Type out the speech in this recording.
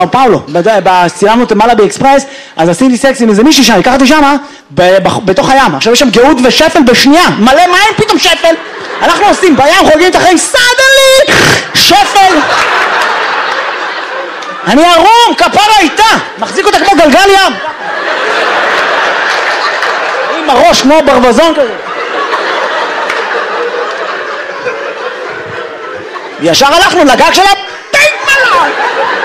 פאולו, צילמנו אותם מעלה באקספרס, אז עשיתי סקס עם איזה מישהי שם, לקחתי שמה, בתוך הים, עכשיו יש שם גאות ושפל בשנייה, מלא מים פתאום שפל, אנחנו עושים בים, חוגגים את החיים, סדלי, שפל, אני ערום, כפרה איתה, מחזיק אותה כמו גלגל ים, עם הראש כמו ברווזון כזה, ישר הלכנו לגג שלה,